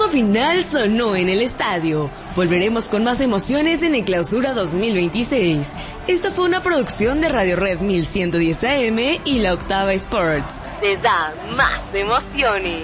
himno final sonó en el estadio. Volveremos con más emociones en el Clausura 2026. Esta fue una producción de Radio Red 1110 AM y La Octava Sports. Te da más emociones.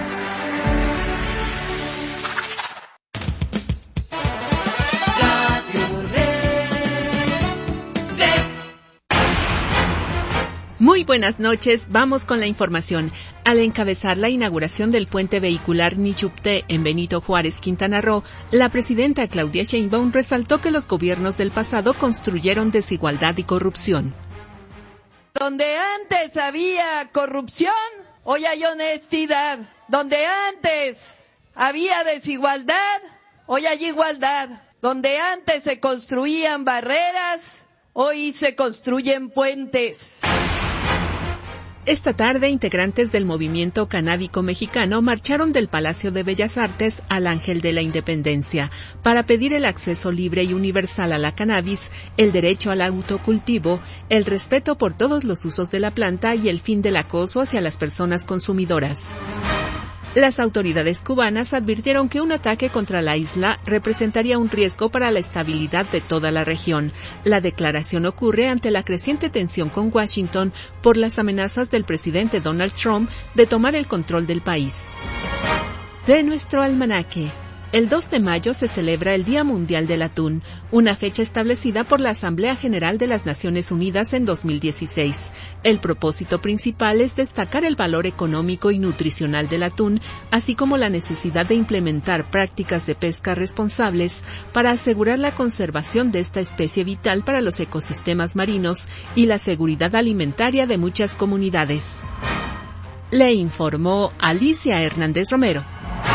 Muy buenas noches, vamos con la información. Al encabezar la inauguración del puente vehicular Nichupté en Benito Juárez, Quintana Roo, la presidenta Claudia Sheinbaum resaltó que los gobiernos del pasado construyeron desigualdad y corrupción. Donde antes había corrupción, hoy hay honestidad. Donde antes había desigualdad, hoy hay igualdad. Donde antes se construían barreras, hoy se construyen puentes. Esta tarde, integrantes del movimiento canábico mexicano marcharon del Palacio de Bellas Artes al Ángel de la Independencia para pedir el acceso libre y universal a la cannabis, el derecho al autocultivo, el respeto por todos los usos de la planta y el fin del acoso hacia las personas consumidoras. Las autoridades cubanas advirtieron que un ataque contra la isla representaría un riesgo para la estabilidad de toda la región. La declaración ocurre ante la creciente tensión con Washington por las amenazas del presidente Donald Trump de tomar el control del país. De nuestro almanaque. El 2 de mayo se celebra el Día Mundial del Atún, una fecha establecida por la Asamblea General de las Naciones Unidas en 2016. El propósito principal es destacar el valor económico y nutricional del atún, así como la necesidad de implementar prácticas de pesca responsables para asegurar la conservación de esta especie vital para los ecosistemas marinos y la seguridad alimentaria de muchas comunidades. Le informó Alicia Hernández Romero.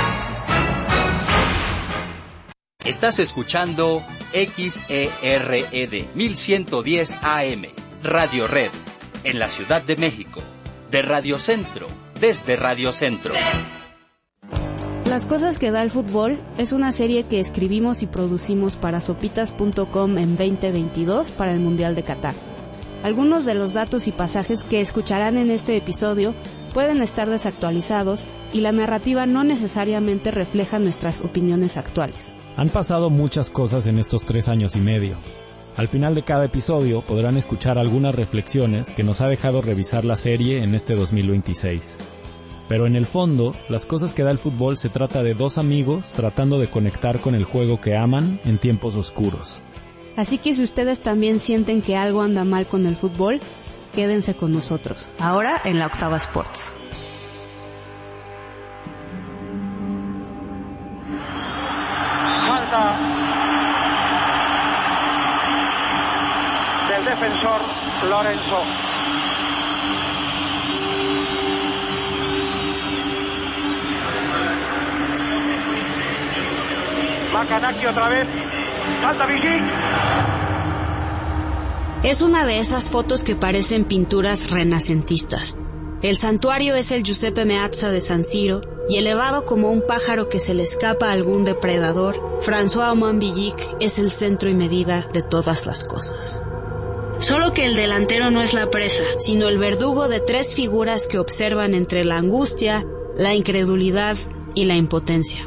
Estás escuchando XERED 1110 AM, Radio Red, en la Ciudad de México, de Radio Centro, desde Radio Centro. Las cosas que da el fútbol es una serie que escribimos y producimos para sopitas.com en 2022 para el Mundial de Qatar. Algunos de los datos y pasajes que escucharán en este episodio pueden estar desactualizados y la narrativa no necesariamente refleja nuestras opiniones actuales. Han pasado muchas cosas en estos 3 años y medio. Al final de cada episodio podrán escuchar algunas reflexiones que nos ha dejado revisar la serie en este 2026. Pero en el fondo, las cosas que da el fútbol se trata de 2 amigos tratando de conectar con el juego que aman en tiempos oscuros. Así que si ustedes también sienten que algo anda mal con el fútbol, quédense con nosotros, ahora en La Octava Sports. Falta del defensor Lorenzo. Macanaki otra vez. Falta Vigil. Es una de esas fotos que parecen pinturas renacentistas. El santuario es el Giuseppe Meazza de San Siro y elevado como un pájaro que se le escapa a algún depredador, François Montvillic es el centro y medida de todas las cosas. Solo que el delantero no es la presa, sino el verdugo de 3 figuras que observan entre la angustia, la incredulidad y la impotencia.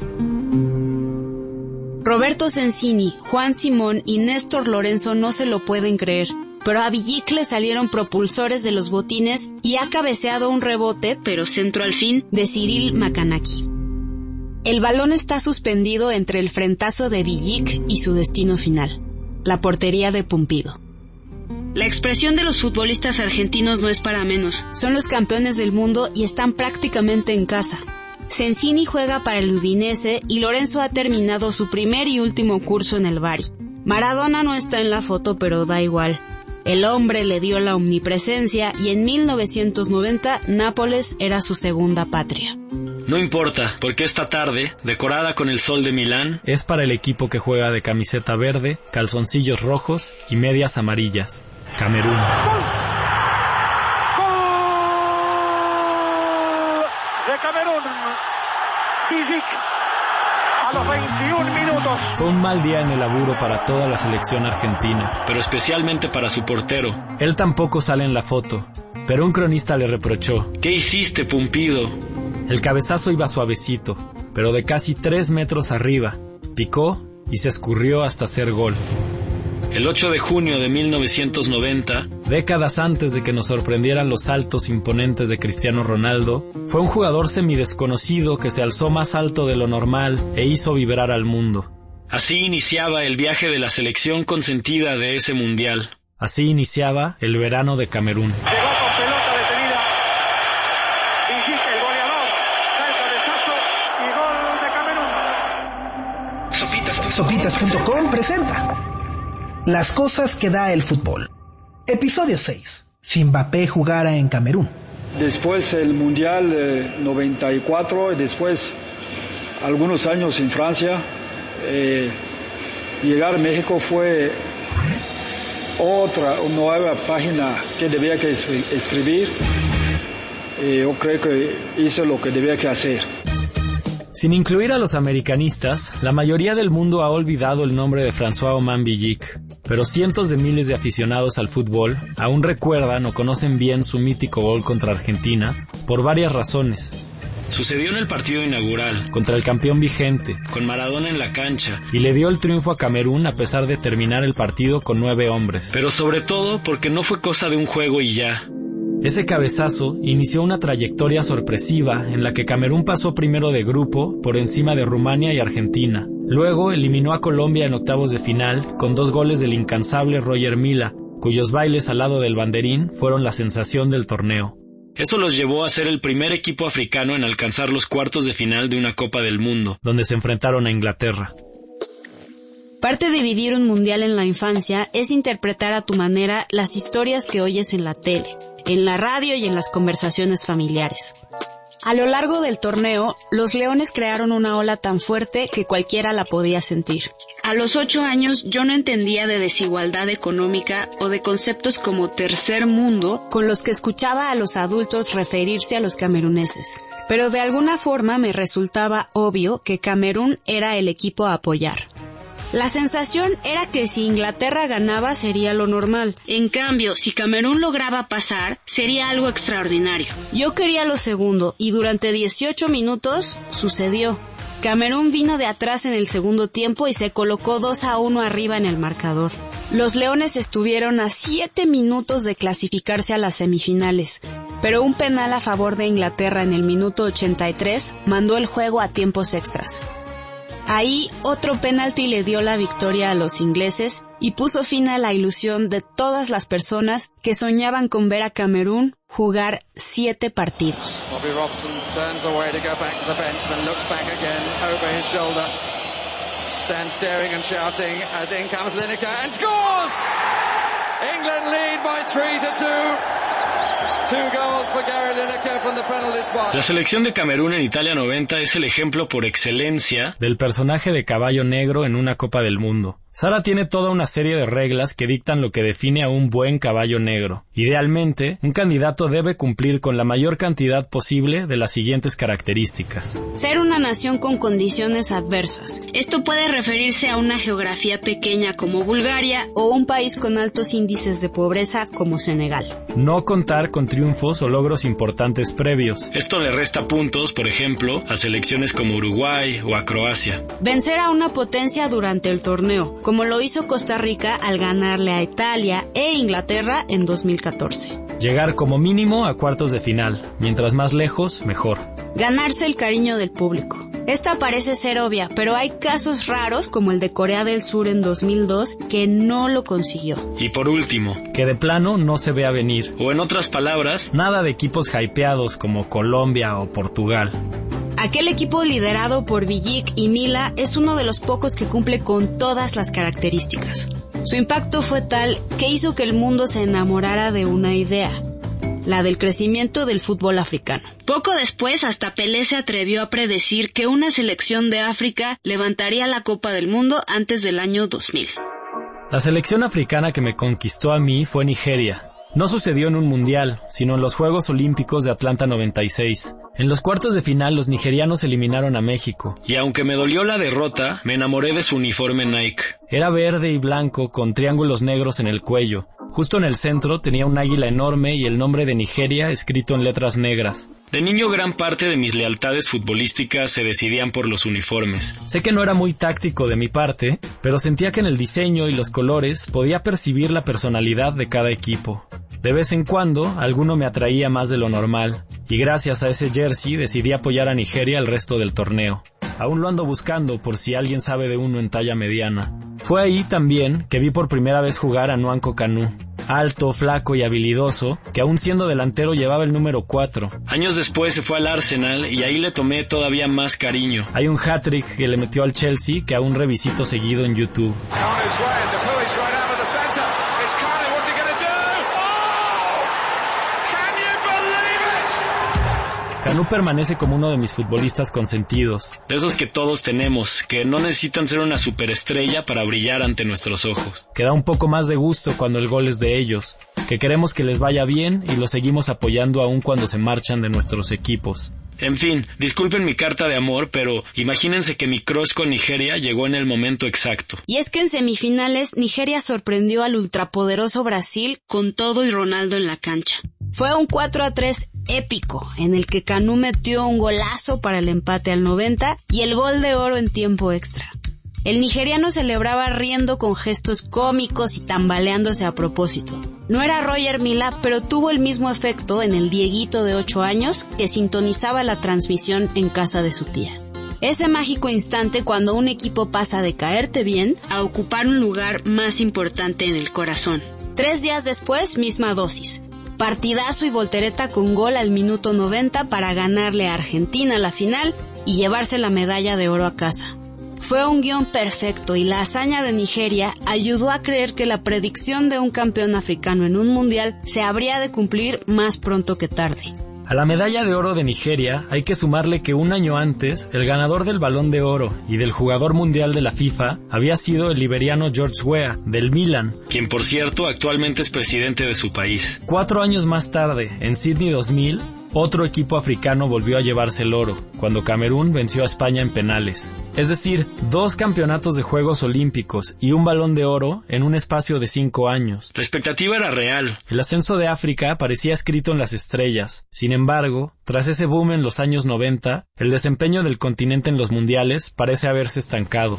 Roberto Sensini, Juan Simón y Néstor Lorenzo no se lo pueden creer, pero a Villic le salieron propulsores de los botines y ha cabeceado un rebote, pero centro al fin, de Cyril Macanaki. El balón está suspendido entre el frentazo de Villic y su destino final, la portería de Pumpido. La expresión de los futbolistas argentinos no es para menos. Son los campeones del mundo y están prácticamente en casa. Sensini juega para el Udinese y Lorenzo ha terminado su primer y último curso en el Bari. Maradona no está en la foto, pero da igual. El hombre le dio la omnipresencia y en 1990 Nápoles era su segunda patria. No importa, porque esta tarde, decorada con el sol de Milán, es para el equipo que juega de camiseta verde, calzoncillos rojos y medias amarillas. Camerún. De Camerún, Villic, a los 21 minutos. Fue un mal día en el laburo para toda la selección argentina, pero especialmente para su portero. Él tampoco sale en la foto, pero un cronista le reprochó: ¿Qué hiciste, Pumpido? El cabezazo iba suavecito, pero de casi 3 metros arriba. Picó y se escurrió hasta hacer gol. El 8 de junio de 1990, décadas antes de que nos sorprendieran los saltos imponentes de Cristiano Ronaldo, fue un jugador semidesconocido que se alzó más alto de lo normal e hizo vibrar al mundo. Así iniciaba el viaje de la selección consentida de ese mundial. Así iniciaba el verano de Camerún. Llegó con pelota detenida. Vigil, el goleador. Da el cabezazo y gol de Camerún. Sopitas.com presenta Las cosas que da el fútbol. Episodio 6. Si Mbappé jugara en Camerún. Después el Mundial 94 y después algunos años en Francia, llegar a México fue otra nueva página que debía que escribir. Yo creo que hice lo que debía que hacer. Sin incluir a los americanistas, la mayoría del mundo ha olvidado el nombre de François-Omar Villic, pero cientos de miles de aficionados al fútbol aún recuerdan o conocen bien su mítico gol contra Argentina por varias razones. Sucedió en el partido inaugural, contra el campeón vigente, con Maradona en la cancha, y le dio el triunfo a Camerún a pesar de terminar el partido con 9 hombres. Pero sobre todo porque no fue cosa de un juego y ya. Ese cabezazo inició una trayectoria sorpresiva en la que Camerún pasó primero de grupo por encima de Rumania y Argentina. Luego eliminó a Colombia en octavos de final con 2 goles del incansable Roger Milla, cuyos bailes al lado del banderín fueron la sensación del torneo. Eso los llevó a ser el primer equipo africano en alcanzar los cuartos de final de una Copa del Mundo, donde se enfrentaron a Inglaterra. Parte de vivir un mundial en la infancia es interpretar a tu manera las historias que oyes en la tele, en la radio y en las conversaciones familiares. A lo largo del torneo, los Leones crearon una ola tan fuerte que cualquiera la podía sentir. A los 8 años yo no entendía de desigualdad económica o de conceptos como tercer mundo con los que escuchaba a los adultos referirse a los cameruneses. Pero de alguna forma me resultaba obvio que Camerún era el equipo a apoyar. La sensación era que si Inglaterra ganaba sería lo normal. En cambio, si Camerún lograba pasar, sería algo extraordinario. Yo quería lo segundo y durante 18 minutos sucedió. Camerún vino de atrás en el segundo tiempo y se colocó 2-1 arriba en el marcador. Los Leones estuvieron a 7 minutos de clasificarse a las semifinales, pero un penal a favor de Inglaterra en el minuto 83 mandó el juego a tiempos extras. Ahí otro penalti le dio la victoria a los ingleses y puso fin a la ilusión de todas las personas que soñaban con ver a Camerún jugar 7 partidos. Bobby Robson turns away to go back to the bench and looks back again over his shoulder. Stands staring and shouting as in comes Lineker and scores! England lead by 3-2. 2 goals for Gary Lineker from the penalty spot. La selección de Camerún en Italia 90 es el ejemplo por excelencia del personaje de caballo negro en una Copa del Mundo. Sara tiene toda una serie de reglas que dictan lo que define a un buen caballo negro. Idealmente, un candidato debe cumplir con la mayor cantidad posible de las siguientes características. Ser una nación con condiciones adversas. Esto puede referirse a una geografía pequeña como Bulgaria o un país con altos índices de pobreza como Senegal. No contar con triunfos o logros importantes previos. Esto le resta puntos, por ejemplo, a selecciones como Uruguay o a Croacia. Vencer a una potencia durante el torneo, como lo hizo Costa Rica al ganarle a Italia e Inglaterra en 2014. Llegar como mínimo a cuartos de final, mientras más lejos, mejor. Ganarse el cariño del público. Esta parece ser obvia, pero hay casos raros como el de Corea del Sur en 2002 que no lo consiguió. Y por último, que de plano no se vea venir. O en otras palabras, nada de equipos hypeados como Colombia o Portugal. Aquel equipo liderado por Villic y Milla es uno de los pocos que cumple con todas las características. Su impacto fue tal que hizo que el mundo se enamorara de una idea, la del crecimiento del fútbol africano. Poco después, hasta Pelé se atrevió a predecir que una selección de África levantaría la Copa del Mundo antes del año 2000. La selección africana que me conquistó a mí fue Nigeria. No sucedió en un mundial, sino en los Juegos Olímpicos de Atlanta 96. En los cuartos de final, los nigerianos eliminaron a México. Y aunque me dolió la derrota, me enamoré de su uniforme Nike. Era verde y blanco con triángulos negros en el cuello, Justo en el centro tenía un águila enorme y el nombre de Nigeria escrito en letras negras. De niño gran parte de mis lealtades futbolísticas se decidían por los uniformes. Sé que no era muy táctico de mi parte, pero sentía que en el diseño y los colores podía percibir la personalidad de cada equipo. De vez en cuando, alguno me atraía más de lo normal, y gracias a ese jersey decidí apoyar a Nigeria el resto del torneo. Aún lo ando buscando por si alguien sabe de uno en talla mediana. Fue ahí también que vi por primera vez jugar a Nwankwo Kanu. Alto, flaco y habilidoso, que aún siendo delantero llevaba el número 4. Años después se fue al Arsenal y ahí le tomé todavía más cariño. Hay un hat-trick que le metió al Chelsea que aún revisito seguido en YouTube. Kanu permanece como uno de mis futbolistas consentidos. De esos que todos tenemos, que no necesitan ser una superestrella para brillar ante nuestros ojos. Que da un poco más de gusto cuando el gol es de ellos, que queremos que les vaya bien y los seguimos apoyando aún cuando se marchan de nuestros equipos. En fin, disculpen mi carta de amor, pero imagínense que mi crush con Nigeria llegó en el momento exacto. Y es que en semifinales, Nigeria sorprendió al ultrapoderoso Brasil con todo y Ronaldo en la cancha. Fue un 4-3 épico, en el que Kanu metió un golazo para el empate al 90 y el gol de oro en tiempo extra. El nigeriano celebraba riendo con gestos cómicos y tambaleándose a propósito. No era Roger Mila, pero tuvo el mismo efecto en el Dieguito de 8 años que sintonizaba la transmisión en casa de su tía. Ese mágico instante cuando un equipo pasa de caerte bien a ocupar un lugar más importante en el corazón. 3 días después, misma dosis. Partidazo y voltereta con gol al minuto 90 para ganarle a Argentina la final y llevarse la medalla de oro a casa. Fue un guión perfecto y la hazaña de Nigeria ayudó a creer que la predicción de un campeón africano en un mundial se habría de cumplir más pronto que tarde. A la medalla de oro de Nigeria hay que sumarle que un año antes, el ganador del Balón de Oro y del jugador mundial de la FIFA había sido el liberiano George Weah, del Milan. Quien, por cierto, actualmente es presidente de su país. 4 años más tarde, en Sydney 2000, otro equipo africano volvió a llevarse el oro, cuando Camerún venció a España en penales. Es decir, 2 campeonatos de Juegos Olímpicos y un Balón de Oro en un espacio de 5 años. La expectativa era real. El ascenso de África parecía escrito en las estrellas. Sin embargo, tras ese boom en los años 90, el desempeño del continente en los mundiales parece haberse estancado.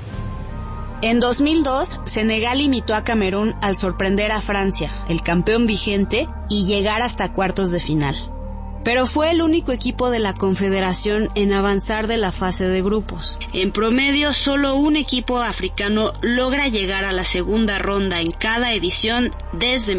En 2002, Senegal imitó a Camerún al sorprender a Francia, el campeón vigente, y llegar hasta cuartos de final. Pero fue el único equipo de la Confederación en avanzar de la fase de grupos. En promedio, solo un equipo africano logra llegar a la segunda ronda en cada edición desde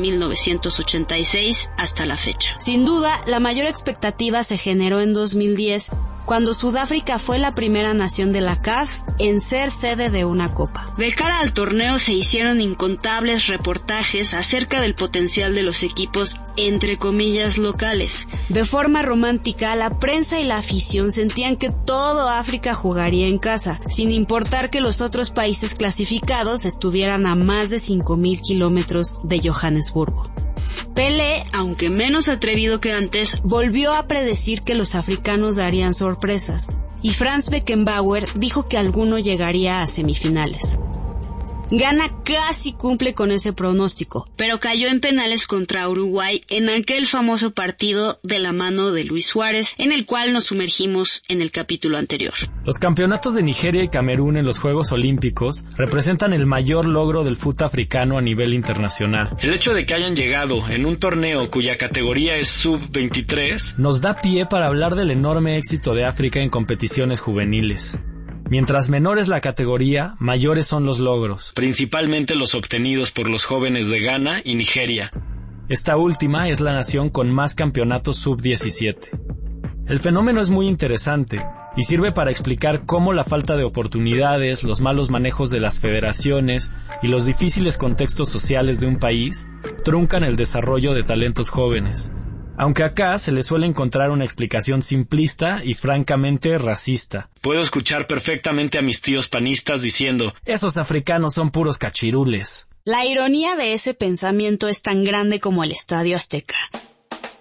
1986 hasta la fecha. Sin duda, la mayor expectativa se generó en 2010, cuando Sudáfrica fue la primera nación de la CAF en ser sede de una copa. De cara al torneo se hicieron incontables reportajes acerca del potencial de los equipos, entre comillas, locales. De forma romántica, la prensa y la afición sentían que todo África jugaría en casa, sin importar que los otros países clasificados estuvieran a más de 5,000 kilómetros de Johannesburgo. Pelé, aunque menos atrevido que antes, volvió a predecir que los africanos darían sorpresas, y Franz Beckenbauer dijo que alguno llegaría a semifinales. Ghana casi cumple con ese pronóstico, pero cayó en penales contra Uruguay en aquel famoso partido de la mano de Luis Suárez, en el cual nos sumergimos en el capítulo anterior. Los campeonatos de Nigeria y Camerún en los Juegos Olímpicos representan el mayor logro del fútbol africano a nivel internacional. El hecho de que hayan llegado en un torneo cuya categoría es sub-23 nos da pie para hablar del enorme éxito de África en competiciones juveniles. Mientras menor es la categoría, mayores son los logros. Principalmente los obtenidos por los jóvenes de Ghana y Nigeria. Esta última es la nación con más campeonatos sub-17. El fenómeno es muy interesante y sirve para explicar cómo la falta de oportunidades, los malos manejos de las federaciones y los difíciles contextos sociales de un país truncan el desarrollo de talentos jóvenes. Aunque acá se le suele encontrar una explicación simplista y francamente racista. Puedo escuchar perfectamente a mis tíos panistas diciendo: esos africanos son puros cachirules. La ironía de ese pensamiento es tan grande como el Estadio Azteca.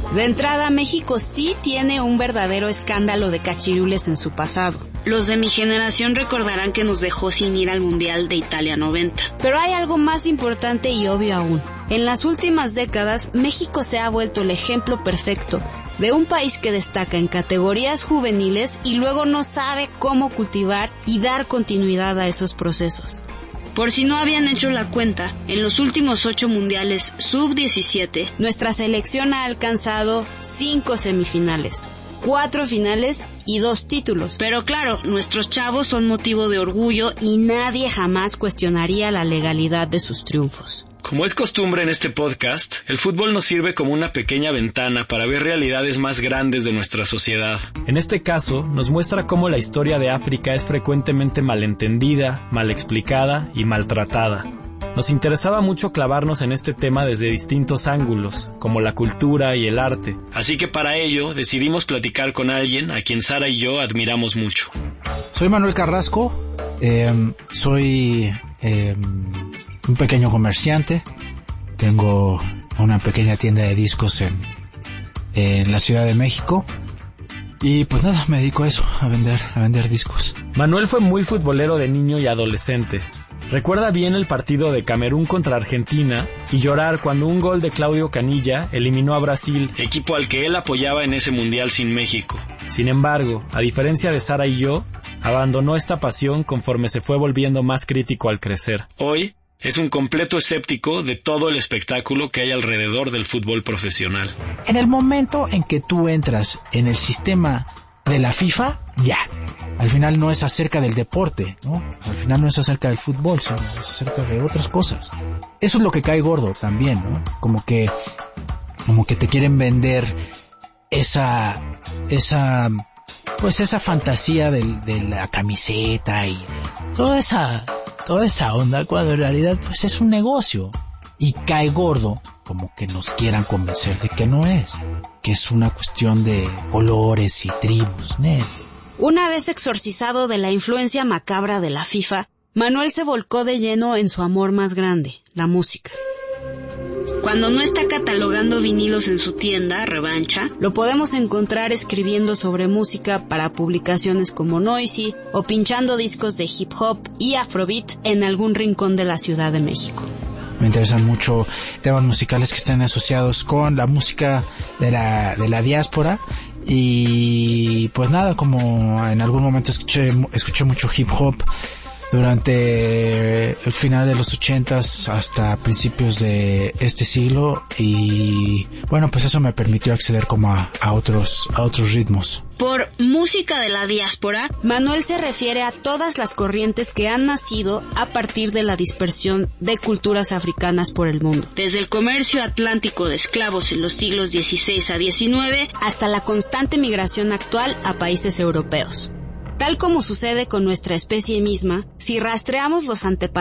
De entrada, México sí tiene un verdadero escándalo de cachirules en su pasado. Los de mi generación recordarán que nos dejó sin ir al Mundial de Italia 90. Pero hay algo más importante y obvio aún. En las últimas décadas, México se ha vuelto el ejemplo perfecto de un país que destaca en categorías juveniles y luego no sabe cómo cultivar y dar continuidad a esos procesos. Por si no habían hecho la cuenta, en los últimos 8 mundiales sub-17, nuestra selección ha alcanzado 5 semifinales, 4 finales y 2 títulos. Pero claro, nuestros chavos son motivo de orgullo y nadie jamás cuestionaría la legalidad de sus triunfos. Como es costumbre en este podcast, el fútbol nos sirve como una pequeña ventana para ver realidades más grandes de nuestra sociedad. En este caso, nos muestra cómo la historia de África es frecuentemente malentendida, mal explicada y maltratada. Nos interesaba mucho clavarnos en este tema desde distintos ángulos, como la cultura y el arte. Así que para ello decidimos platicar con alguien a quien Sara y yo admiramos mucho. Soy Manuel Carrasco, soy un pequeño comerciante, tengo una pequeña tienda de discos en la Ciudad de México y pues nada, me dedico a eso, a vender discos. Manuel fue muy futbolero de niño y adolescente. Recuerda bien el partido de Camerún contra Argentina y llorar cuando un gol de Claudio Canilla eliminó a Brasil, equipo al que él apoyaba en ese mundial sin México. Sin embargo, a diferencia de Sara y yo, abandonó esta pasión conforme se fue volviendo más crítico al crecer. Hoy es un completo escéptico de todo el espectáculo que hay alrededor del fútbol profesional. En el momento en que tú entras en el sistema de la FIFA, ya, al final no es acerca del deporte, ¿no? Al final no es acerca del fútbol, sino es acerca de otras cosas. Eso es lo que cae gordo también, ¿no? Como que te quieren vender esa fantasía de la camiseta y de toda esa onda, cuando en realidad pues es un negocio. Y cae gordo como que nos quieran convencer de que no es, que es una cuestión de colores y tribus, ¿no? Una vez exorcizado de la influencia macabra de la FIFA, Manuel se volcó de lleno en su amor más grande, la música. Cuando no está catalogando vinilos en su tienda, Revancha, lo podemos encontrar escribiendo sobre música para publicaciones como Noisy o pinchando discos de hip hop y afrobeat en algún rincón de la Ciudad de México. Me interesan mucho temas musicales que estén asociados con la música de la diáspora y pues nada, como en algún momento escuché mucho hip hop durante el final de los 80s hasta principios de este siglo y bueno, pues eso me permitió acceder como a otros ritmos. Por música de la diáspora, Manuel se refiere a todas las corrientes que han nacido a partir de la dispersión de culturas africanas por el mundo, desde el comercio atlántico de esclavos en los siglos XVI a XIX hasta la constante migración actual a países europeos. Tal como sucede con nuestra especie misma, si rastreamos los antepasados